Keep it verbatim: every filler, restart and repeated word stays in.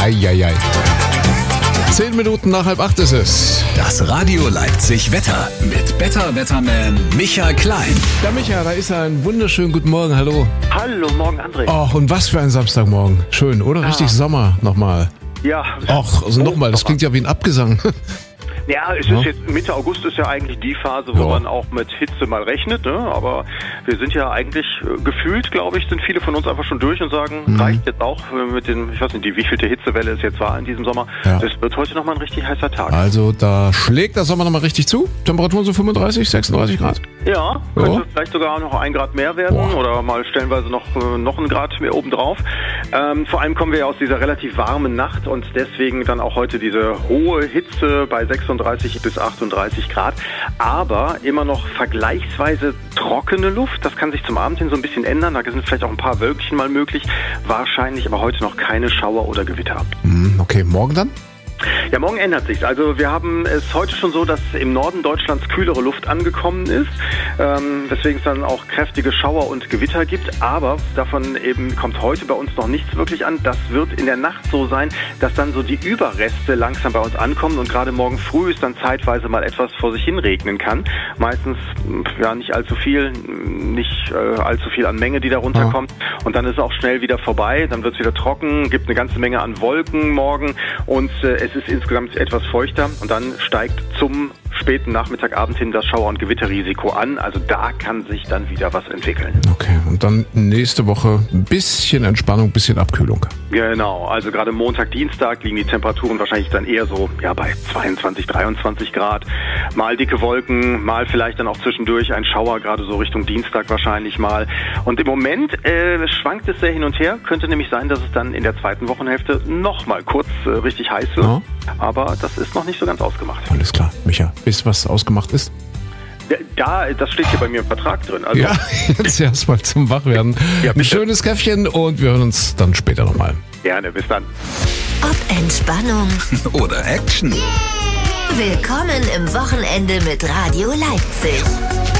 Eieiei. Zehn Minuten nach halb acht ist es. Das Radio Leipzig Wetter mit Better Wetterman Micha Klein. Ja, Micha, da ist er. Einen wunderschönen guten Morgen. Hallo. Hallo, morgen André. Och, und was für ein Samstagmorgen. Schön, oder? Ja. Richtig Sommer nochmal. Ja. Och, also nochmal, das klingt ja wie ein Abgesang. Ja, es Ja. ist jetzt Mitte August ist ja eigentlich die Phase, wo Ja. man auch mit Hitze mal rechnet, ne? Aber wir sind ja eigentlich äh, gefühlt, glaube ich, sind viele von uns einfach schon durch und sagen, Mhm. reicht jetzt auch äh, mit den, ich weiß nicht, die wievielte Hitzewelle es jetzt war in diesem Sommer. Ja. Es wird heute nochmal ein richtig heißer Tag. Also da schlägt der Sommer nochmal richtig zu. Temperaturen so fünfunddreißig, sechsunddreißig Grad. Ja, könnte Ja. vielleicht sogar noch ein Grad mehr werden Boah. oder mal stellenweise noch, äh, noch ein Grad mehr obendrauf. Ähm, vor allem kommen wir ja aus dieser relativ warmen Nacht und deswegen dann auch heute diese hohe Hitze bei sechsunddreißig bis achtunddreißig Grad. Aber immer noch vergleichsweise trockene Luft. Das kann sich zum Abend hin so ein bisschen ändern. Da sind vielleicht auch ein paar Wölkchen mal möglich. Wahrscheinlich aber heute noch keine Schauer oder Gewitter. Hm, okay, morgen dann? Ja, morgen ändert sich's. Also wir haben es heute schon so, dass im Norden Deutschlands kühlere Luft angekommen ist, ähm, weswegen es dann auch kräftige Schauer und Gewitter gibt. Aber davon eben kommt heute bei uns noch nichts wirklich an. Das wird in der Nacht so sein, dass dann so die Überreste langsam bei uns ankommen und gerade morgen früh es dann zeitweise mal etwas vor sich hin regnen kann. Meistens ja nicht allzu viel, nicht äh, allzu viel an Menge, die da runterkommt. Und dann ist es auch schnell wieder vorbei. Dann wird es wieder trocken, gibt eine ganze Menge an Wolken morgen und äh, es ist insgesamt etwas feuchter und dann steigt zum späten Nachmittagabend hin das Schauer- und Gewitterrisiko an. Also da kann sich dann wieder was entwickeln. Okay, und dann nächste Woche ein bisschen Entspannung, ein bisschen Abkühlung. Genau, also gerade Montag, Dienstag liegen die Temperaturen wahrscheinlich dann eher so ja bei zweiundzwanzig, dreiundzwanzig Grad. Mal dicke Wolken, mal vielleicht dann auch zwischendurch ein Schauer, gerade so Richtung Dienstag wahrscheinlich mal. Und im Moment äh, schwankt es sehr hin und her. Könnte nämlich sein, dass es dann in der zweiten Wochenhälfte noch mal kurz äh, richtig heiß wird. Ja. Aber das ist noch nicht so ganz ausgemacht. Alles klar, Micha, bis was ausgemacht ist? Da, das steht hier bei mir im Vertrag drin. Also, Ja, jetzt erstmal zum Wachwerden. Ja, Ein bitte. schönes Käffchen und wir hören uns dann später nochmal. Gerne, bis dann. Ob Entspannung, Oder Action. willkommen im Wochenende mit Radio Leipzig.